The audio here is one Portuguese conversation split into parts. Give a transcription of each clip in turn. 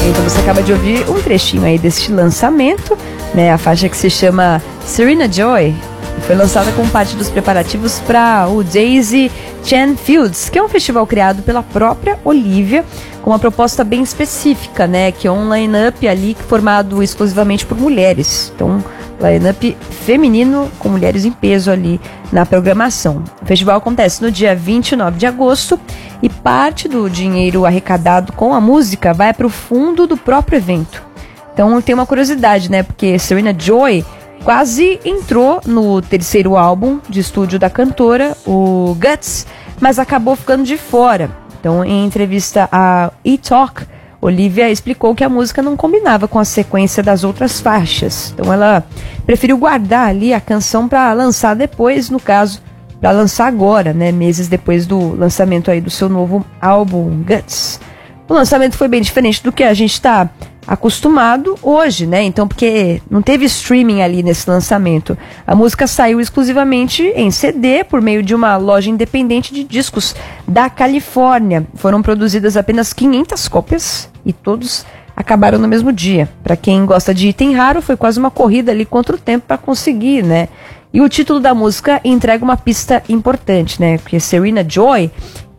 Então você acaba de ouvir um trechinho aí deste lançamento, né? A faixa que se chama Serena Joy. Foi lançada como parte dos preparativos para o Daisy Chain Fields, que é um festival criado pela própria Olivia, com uma proposta bem específica, né? Que é um line-up ali formado exclusivamente por mulheres. Então, line-up feminino com mulheres em peso ali na programação. O festival acontece no dia 29 de agosto e parte do dinheiro arrecadado com a música vai para o fundo do próprio evento. Então, tem uma curiosidade, né? Porque Serena Joy quase entrou no terceiro álbum de estúdio da cantora, o Guts, mas acabou ficando de fora. Então, em entrevista a E-Talk, Olivia explicou que a música não combinava com a sequência das outras faixas. Então, ela preferiu guardar ali a canção para lançar depois, no caso, para lançar agora, né, meses depois do lançamento aí do seu novo álbum, Guts. O lançamento foi bem diferente do que a gente está acostumado hoje, né? Então, porque não teve streaming ali nesse lançamento. A música saiu exclusivamente em CD por meio de uma loja independente de discos da Califórnia. Foram produzidas apenas 500 cópias e todos acabaram no mesmo dia. Para quem gosta de item raro, foi quase uma corrida ali contra o tempo para conseguir, né? E o título da música entrega uma pista importante, né? Porque Serena Joy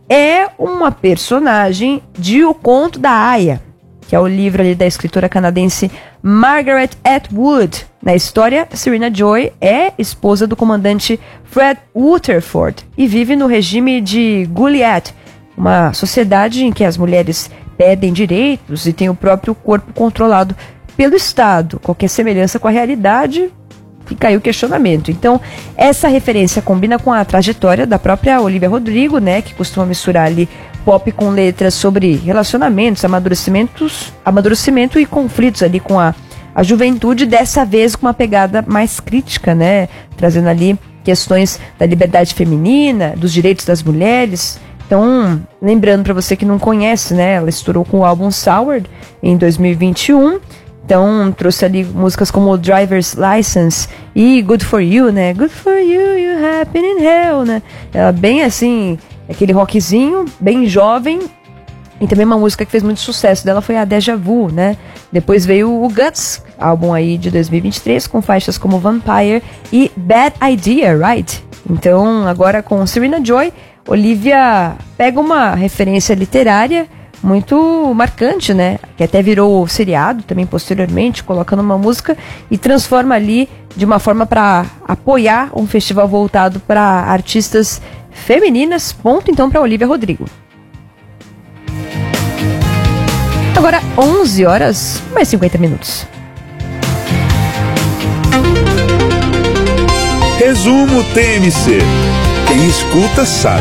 é uma personagem de O Conto da Aia, que é o livro ali da escritora canadense Margaret Atwood. Na história, Serena Joy é esposa do comandante Fred Rutherford e vive no regime de Goliath, uma sociedade em que as mulheres perdem direitos e têm o próprio corpo controlado pelo Estado. Qualquer semelhança com a realidade, fica aí o questionamento. Então, essa referência combina com a trajetória da própria Olivia Rodrigo, né, que costuma misturar ali pop com letras sobre relacionamentos, amadurecimento e conflitos ali com a juventude, dessa vez com uma pegada mais crítica, né, trazendo ali questões da liberdade feminina, dos direitos das mulheres. Então, lembrando para você que não conhece, né, ela estourou com o álbum Soured em 2021. Então, trouxe ali músicas como Driver's License e Good For You, né? Good For You, you happen in hell, né? Ela bem assim, aquele rockzinho, bem jovem. E também uma música que fez muito sucesso dela foi a Deja Vu, né? Depois veio o Guts, álbum aí de 2023, com faixas como Vampire e Bad Idea, Right? Então, agora com Serena Joy, Olivia pega uma referência literária muito marcante, né? Que até virou seriado também posteriormente, colocando uma música e transforma ali de uma forma para apoiar um festival voltado para artistas femininas. Ponto então para Olivia Rodrigo. Agora 11 horas mais 50 minutos. Resumo TMC. Quem escuta sabe.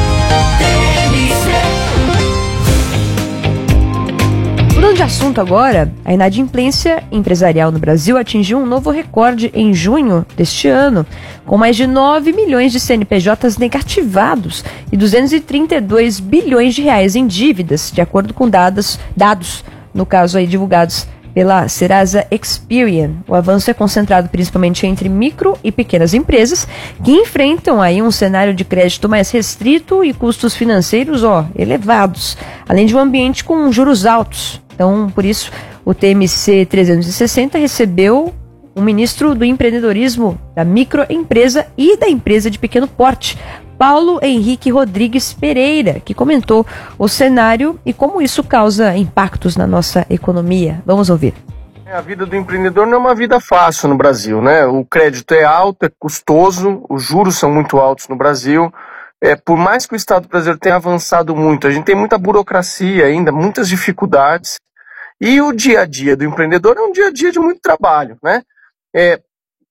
Mudando de assunto agora, a inadimplência empresarial no Brasil atingiu um novo recorde em junho deste ano, com mais de 9 milhões de CNPJs negativados e 232 bilhões de reais em dívidas, de acordo com dados no caso aí divulgados pela Serasa Experian. O avanço é concentrado principalmente entre micro e pequenas empresas que enfrentam aí um cenário de crédito mais restrito e custos financeiros elevados, além de um ambiente com juros altos. Então, por isso, o TMC 360 recebeu o ministro do empreendedorismo, da microempresa e da empresa de pequeno porte, Paulo Henrique Rodrigues Pereira, que comentou o cenário e como isso causa impactos na nossa economia. Vamos ouvir. A vida do empreendedor não é uma vida fácil no Brasil, né? O crédito é alto, é custoso, os juros são muito altos no Brasil. Por mais que o Estado brasileiro tenha avançado muito, a gente tem muita burocracia ainda, muitas dificuldades. E o dia a dia do empreendedor é um dia a dia de muito trabalho, né?